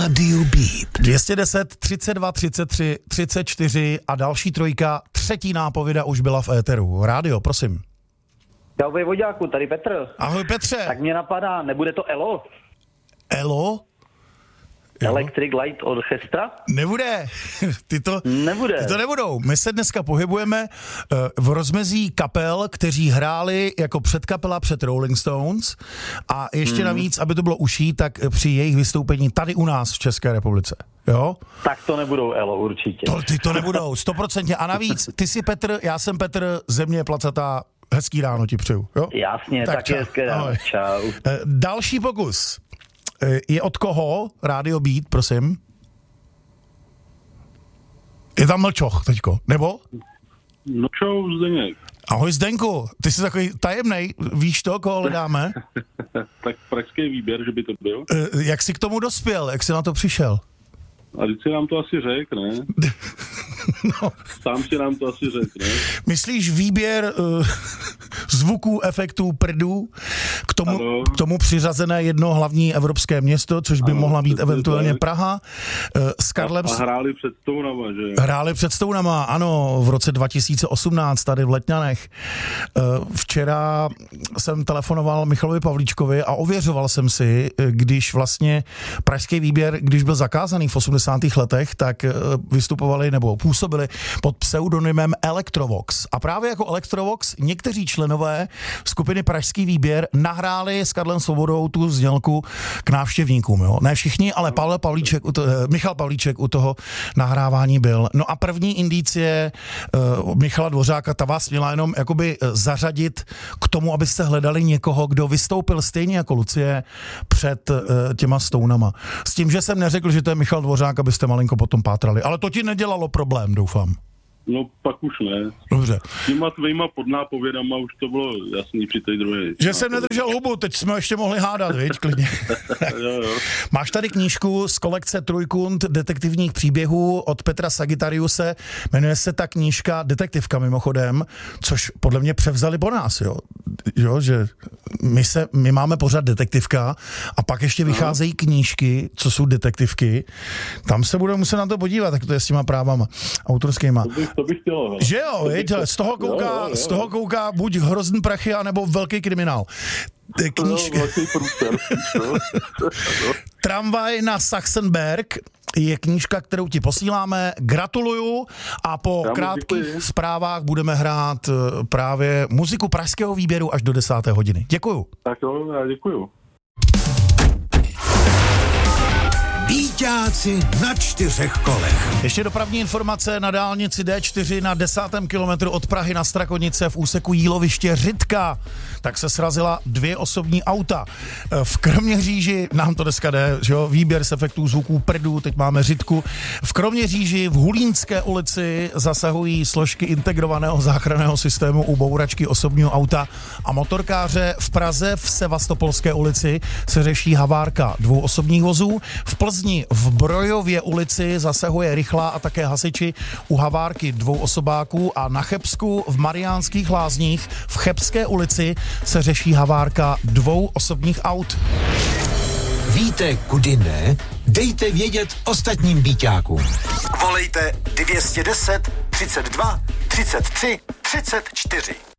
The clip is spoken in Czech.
Rádio Beat. 210, 32, 33, 34 a další trojka, třetí nápověda už byla v éteru. Rádio, prosím. Čau, Vojvoďáku, tady Petr. Ahoj Petře. Tak mě napadá, nebude to ELO? ELO? Jo. Electric Light Orchestra? Nebude. Ty to nebudou. My se dneska pohybujeme v rozmezí kapel, kteří hráli jako předkapela před Rolling Stones a ještě navíc, aby to bylo uší, tak při jejich vystoupení tady u nás v České republice. Jo? Tak to nebudou ELO určitě. Ty to nebudou, 100%. A navíc, ty jsi Petr, já jsem Petr, země placatá, hezký ráno ti přeju. Jo? Jasně, tak je hezké ráno. Čau. Další pokus. Je od koho? Rádio Beat, prosím. Je tam Mlčoch teďko, nebo? No čau, Zdeněk. Ahoj Zdenku, ty jsi takový tajemnej, víš to, koho hledáme? Tak pražský výběr, že by to byl. Jak jsi k tomu dospěl, jak jsi na to přišel? A když si nám to asi řek, ne? No. Sám si nám to asi řek, ne? Myslíš výběr zvuků, efektů, prdů, k tomu přiřazené jedno hlavní evropské město, což by mohla být eventuálně tak. Praha. S Karlem... A hráli před Stounama, že? Hráli před Stounama, ano, v roce 2018 tady v Letňanech. Včera jsem telefonoval Michalovi Pavlíčkovi a ověřoval jsem si, když vlastně pražský výběr, když byl zakázaný v 80. letech, tak vystupovali nebo působili pod pseudonymem Electrovox. A právě jako Electrovox někteří členové skupiny Pražský výběr nahráli s Karlem Svobodou tu znělku k návštěvníkům. Jo? Ne všichni, ale Michal Pavlíček u toho nahrávání byl. No a první indicie Michala Dvořáka, ta vás měla jenom jakoby zařadit k tomu, abyste hledali někoho, kdo vystoupil stejně jako Lucie před těma Stounama. S tím, že jsem neřekl, že to je Michal Dvořák, abyste malinko potom pátrali. Ale to ti nedělalo problém, doufám. No pak už ne. Dobře. Těma tvýma podnápovědama už to bylo jasný při té druhé. Že jsem nedržel hubu, teď jsme ještě mohli hádat, viď, klidně. jo. Máš tady knížku z kolekce Trojkund detektivních příběhů od Petra Sagittariuse. Jmenuje se ta knížka Detektivka mimochodem, což podle mě převzali po nás, jo, že my máme pořád Detektivka a pak ještě vycházejí knížky, co jsou detektivky. Tam se budeme muset na to podívat, tak to je s těma právama autorskýma. To bych chtěl. Že jo, viď, z toho kouká buď Hrozný prachy, anebo Velký kriminál. Knížka. Tramvaj na Sachsenberg je knížka, kterou ti posíláme. Gratuluju a po krátkých zprávách budeme hrát právě muziku pražského výběru až do 10. hodiny. Děkuju. Tak jo, já děkuju. Bíťáci na 4 kolech. Ještě dopravní informace na dálnici D4 na 10. kilometru od Prahy na Strakonice v úseku Jíloviště Řitka. Tak se srazila 2 osobní auta. V Kroměříži, nám to dneska jde, že jo, výběr z efektů zvuků prdů, teď máme Řitku. V Kroměříži v Hulínské ulici zasahují složky integrovaného záchranného systému u bouračky osobního auta a motorkáře. V Praze v Sevastopolské ulici se řeší havárka 2 osobních vozů. V Plzni v Brojově ulici zasahuje rychlá a také hasiči u havárky 2 osobáků a na Chebsku v Mariánských Lázních v Chebské ulici se řeší havárka 2 osobních aut. Víte, kudy ne? Dejte vědět ostatním bíťákům. Volejte 210 32 33 34.